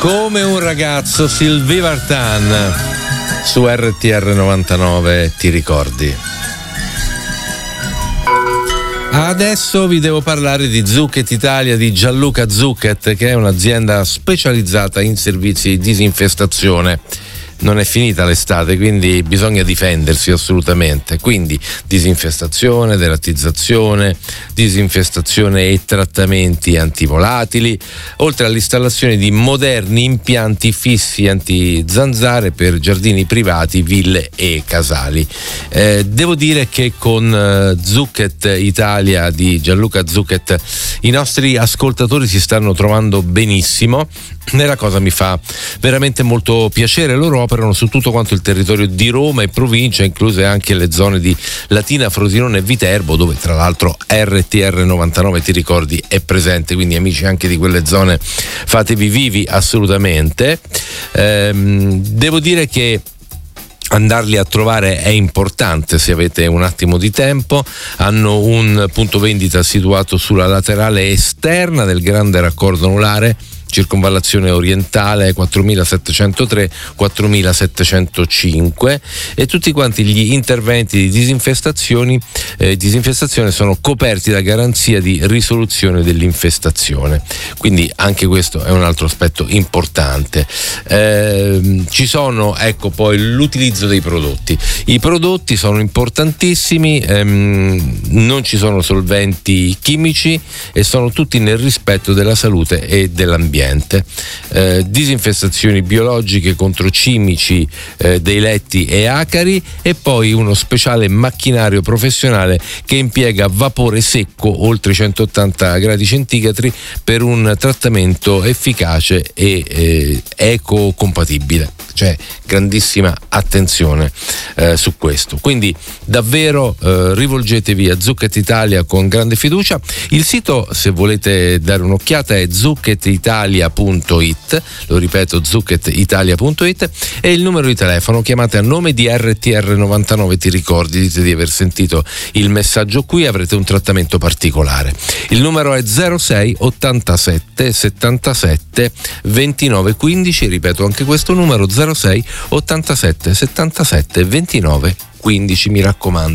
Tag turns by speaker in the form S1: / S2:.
S1: Come un ragazzo, Sylvie Vartan su RTR 99, ti ricordi? Adesso vi devo parlare di Zucchett Italia, di Gianluca Zucchett, che è un'azienda specializzata in servizi di disinfestazione. Non è finita l'estate, quindi bisogna difendersi assolutamente. Quindi disinfestazione, derattizzazione, disinfestazione e trattamenti antivolatili, oltre all'installazione di moderni impianti fissi anti-zanzare per giardini privati, ville e casali. Devo dire che con Zucchett Italia di Gianluca Zucchett i nostri ascoltatori si stanno trovando benissimo e la cosa mi fa veramente molto piacere. Loro operano su tutto quanto il territorio di Roma e provincia, incluse anche le zone di Latina, Frosinone e Viterbo, dove tra l'altro RTR 99, ti ricordi, è presente, quindi amici anche di quelle zone, fatevi vivi assolutamente. Devo dire che andarli a trovare è importante se avete un attimo di tempo. Hanno un punto vendita situato sulla laterale esterna del grande raccordo anulare, circonvallazione orientale 4703 4705, e tutti quanti gli interventi di disinfestazione sono coperti da garanzia di risoluzione dell'infestazione, quindi anche questo è un altro aspetto importante. Ci sono, ecco, poi l'utilizzo dei prodotti. I prodotti sono importantissimi, non ci sono solventi chimici e sono tutti nel rispetto della salute e dell'ambiente. Disinfestazioni biologiche contro cimici dei letti e acari, e poi uno speciale macchinario professionale che impiega vapore secco oltre 180 gradi centigradi per un trattamento efficace e ecocompatibile. Cioè, grandissima attenzione su questo. Quindi davvero rivolgetevi a Zucchett Italia con grande fiducia. Il sito, se volete dare un'occhiata, è zucchettitalia.it, lo ripeto, zucchettitalia.it, e il numero di telefono, chiamate a nome di RTR 99, ti ricordi, dite di aver sentito il messaggio qui, avrete un trattamento particolare. Il numero è 06 87 77 29 15, ripeto anche questo numero, 06 87 77 29 15, mi raccomando.